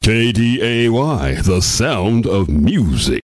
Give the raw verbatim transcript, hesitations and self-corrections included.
K D A Y, the sound of music.